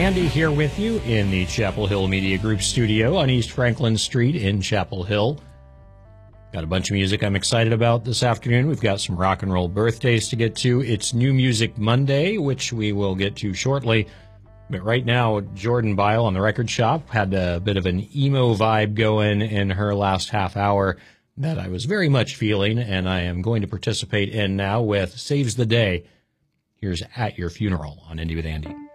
Andy here with you in the Chapel Hill Media Group studio on East Franklin Street in Chapel Hill. Got a bunch of music I'm excited about this afternoon. We've got some rock and roll birthdays to get to. It's New Music Monday, which we will get to shortly. But right now, Jordan Bile on the Record Shop had a bit of an emo vibe going in her last half hour that I was very much feeling, and I am going to participate in now with Saves the Day. Here's At Your Funeral on Indie with Andy.